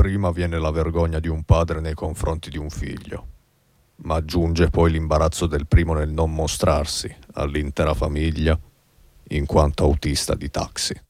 Prima viene la vergogna di un padre nei confronti di un figlio, ma aggiunge poi l'imbarazzo del primo nel non mostrarsi all'intera famiglia in quanto autista di taxi.